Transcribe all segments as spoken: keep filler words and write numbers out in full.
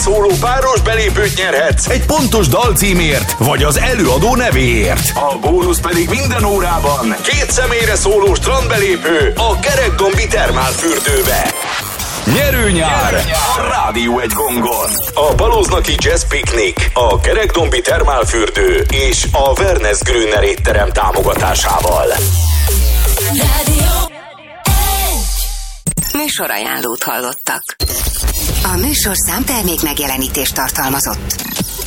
szóló páros belépőt nyerhetsz egy pontos dalcímért, vagy az előadó nevéért. A bónusz pedig minden órában két személyre szóló strandbelépő a Kerekdombi termálfürdőbe. Nyerő nyár a Rádió egy gongon. A Balóznaki Jazz Piknik, a Kerekdombi termálfürdő és a Werners Grüner étterem támogatásával. Rádió egy. Műsorajánlót hallottak. A műsorszám termék megjelenítést tartalmazott.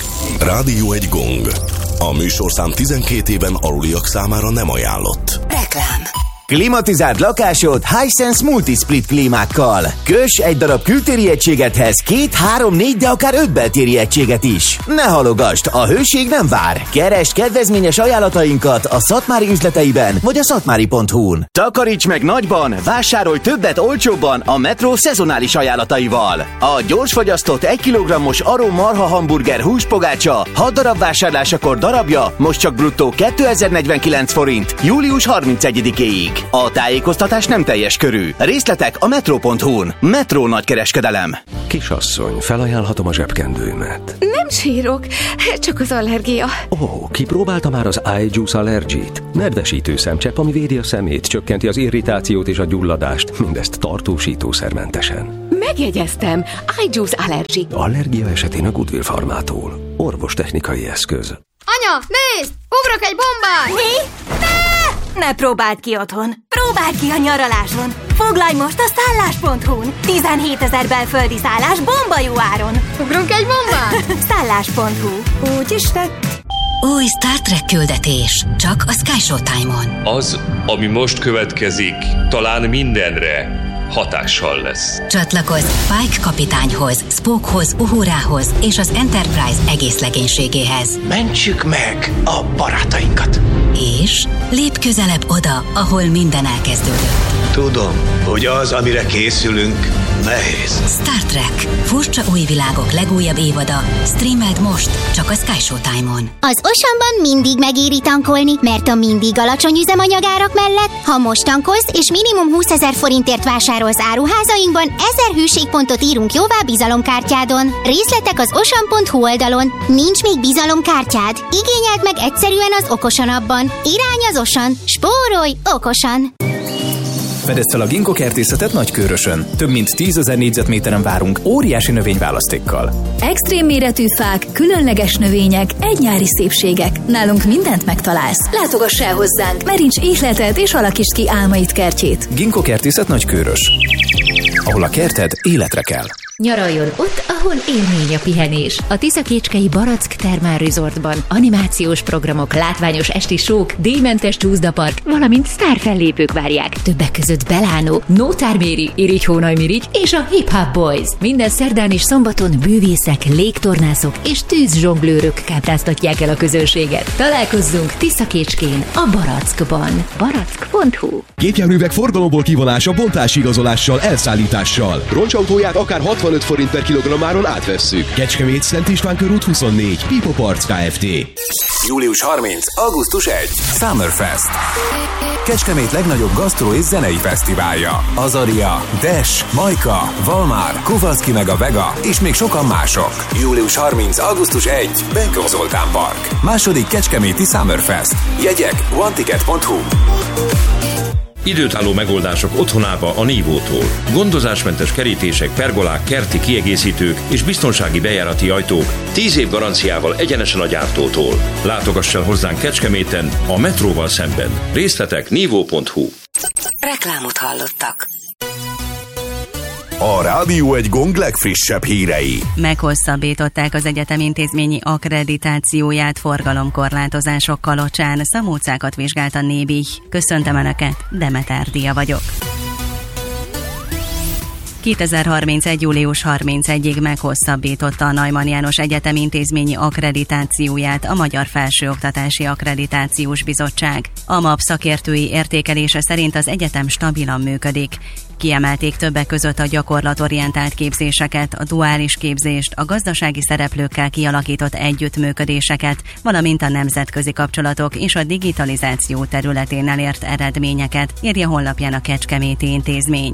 Rádió egy gong. A műsorszám tizenkét éven aluliak számára nem ajánlott. Reklám. Klimatizált lakásod Hisense Multisplit klímákkal. Kös egy darab kültéri egységethez két, három, négy, de akár öt beltéri egységet is. Ne halogasd, a hőség nem vár. Keresd kedvezményes ajánlatainkat a Szatmári üzleteiben vagy a szatmári pont hu-n. Takaríts meg nagyban, vásárolj többet olcsóbban a Metro szezonális ajánlataival. A gyorsfogyasztott egy kilogrammos Arom marha hamburger húspogácsa hat darab vásárlásakor darabja most csak bruttó kétezer-negyvenkilenc forint július harmincegyedikéig. A tájékoztatás nem teljes körű. Részletek a metro pont hu-n. Metro nagykereskedelem. Kisasszony, felajánlhatom a zsebkendőmet. Nem sírok, csak az allergia. Ó, kipróbálta már az iJuice Allergy-t? Nedvesítő szemcsepp, ami védi a szemét, csökkenti az irritációt és a gyulladást, mindezt tartósítószermentesen. Megjegyeztem, iJuice Allergy. Allergia esetén a Goodwill Farmától. Orvostechnikai eszköz. Anya, nézd! Ugrok egy bombát! Mi? Ne! Ne próbáld ki otthon! Próbáld ki a nyaraláson! Foglalj most a szállás pont hu-n! tizenhétezer belföldi szállás bomba jó áron! Ugrunk egy bombát? szállás pont hu. Úgy is tett. Új Star Trek küldetés. Csak a Sky Showtime-on. Az, ami most következik, talán mindenre hatással lesz. Csatlakozz Pike kapitányhoz, Spockhoz, Uhurához és az Enterprise egész legénységéhez. Mentsük meg a barátainkat! És lépj közelebb oda, ahol minden elkezdődött. Tudom, hogy az, amire készülünk, nehéz. Star Trek. Furcsa új világok legújabb évada. Streameld most, csak a Sky Showtime-on. Az Oceanban mindig megéri tankolni, mert a mindig alacsony üzemanyagárak mellett, ha most tankolsz és minimum húszezer forintért vásárolsz áruházainkban, ezer hűségpontot írunk jóvá bizalomkártyádon. Részletek az ocean pont hu oldalon. Nincs még bizalomkártyád? Igényeld meg egyszerűen az Okosan appban. Irány az Ocean. Spórolj okosan! Fedezd fel a Ginkgo kertészetet Nagykőrösön. Több mint tízezer négyzetméteren várunk óriási növényválasztékkal. Extrém méretű fák, különleges növények, egy nyári szépségek. Nálunk mindent megtalálsz. Látogass el hozzánk, meríts ihletet és alakítsd ki álmaid kertjét. Ginkgo kertészet Nagykőrös. Ahol a kerted életre kell. Nyaraljon ott, ahol élmény a pihenés. A Tiszakécskei Barack Thermal Resortban animációs programok, látványos esti sók, díjmentes csúszdapark, valamint sztárfellépők várják. Többek között Belánó, Nótár Méri, Irigy Hónaj Mirigy és a Hip Hop Boys. Minden szerdán és szombaton bűvészek, légtornászok és tűzzsonglőrök kápráztatják el a közönséget. Találkozzunk Tiszakécskén, a Barackban. barack pont hu. Gépjárművek forgalomból kivonása bontási igazolással, elszállítással. Roncsautóját akár hatvanöt forint per kilogrammáron átvesszük. Kecskemét, Szent István körút huszonnégy, Pipo Parts Kft. július harmincadika. augusztus elsejé. Summerfest. Kecskemét legnagyobb gasztró és zenei fesztiválja. Azaria, Dash, Majka, Valmár, Kovalszki meg a Vega és még sokan mások. július harmincadika. augusztus elsejé. Benkó Zoltán Park. Második Kecskeméti Summerfest. Jegyek one ticket pont hu. Időtálló megoldások otthonába a Nívótól. Gondozásmentes kerítések, pergolák, kerti kiegészítők és biztonsági bejárati ajtók tíz év garanciával egyenesen a gyártótól. Látogass el hozzánk Kecskeméten, a metróval szemben. Részletek nívó pont hu. Reklámot hallottak. A Rádió egy gong legfrissebb hírei. Meghosszabbították az egyetem intézményi akkreditációját forgalomkorlátozások Kalocsán. Szamócákat vizsgált a Nébi. Köszöntöm Önöket, Demeter Dia vagyok. kétezer-harmincegy. július harmincegyedikéig meghosszabbította a Neumann János Egyetem intézményi akkreditációját a Magyar Felsőoktatási Akkreditációs Bizottság. A MAP szakértői értékelése szerint az egyetem stabilan működik. Kiemelték többek között a gyakorlatorientált képzéseket, a duális képzést, a gazdasági szereplőkkel kialakított együttműködéseket, valamint a nemzetközi kapcsolatok és a digitalizáció területén elért eredményeket, írja honlapján a Kecskeméti Intézmény.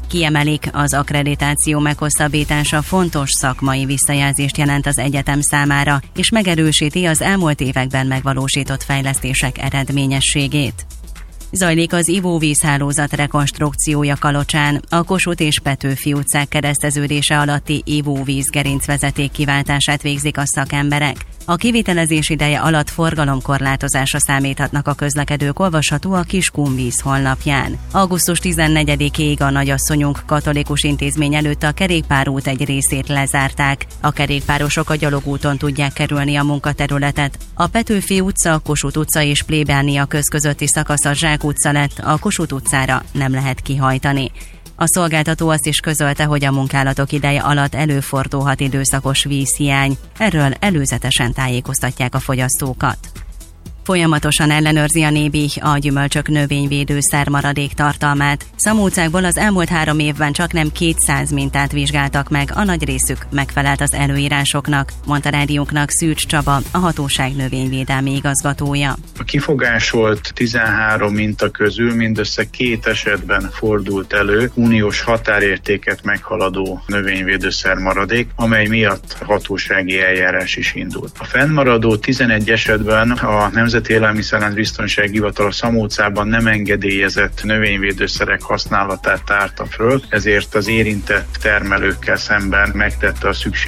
Kiemelik, az akkreditáció meghosszabbítása fontos szakmai visszajelzést jelent az egyetem számára, és megerősíti az elmúlt években megvalósított fejlesztések eredményességét. Zajlik az ivóvízhálózat rekonstrukciója Kalocsán, a Kossuth és Petőfi utcák kereszteződése alatti ivóvíz gerincvezeték kiváltását végzik a szakemberek. A kivitelezés ideje alatt forgalomkorlátozásra számíthatnak a közlekedők, olvasható a Kiskunvíz honlapján. augusztus tizennegyedikéig a Nagyasszonyunk Katolikus Intézmény előtt a kerékpárút egy részét lezárták. A kerékpárosok a gyalogúton tudják kerülni a munkaterületet. A Petőfi utca, Kossuth utca és Plébánia köz közötti szakasz a Zsák utca lett, a Kossuth utcára nem lehet kihajtani. A szolgáltató azt is közölte, hogy a munkálatok ideje alatt előfordulhat időszakos vízhiány. Erről előzetesen tájékoztatják a fogyasztókat. Folyamatosan ellenőrzi a Nébi a gyümölcsök növényvédőszer maradék tartalmát. Szamócákból az elmúlt három évben csak nem kétszáz mintát vizsgáltak meg, a nagy részük megfelelt az előírásoknak, mondta rádiónknak Szűcs Csaba, a hatóság növényvédelmi igazgatója. A kifogásolt tizenhárom minta közül mindössze két esetben fordult elő uniós határértéket meghaladó növényvédőszer maradék, amely miatt hatósági eljárás is indult. A fennmaradó tizenegy esetben a Nemzeti Élelmiszerlánc Biztonsági Hivatal a Szamócában nem engedélyezett növényvédőszerek használatát tárta föl, ezért az érintett termelőkkel szemben megtette a szükséges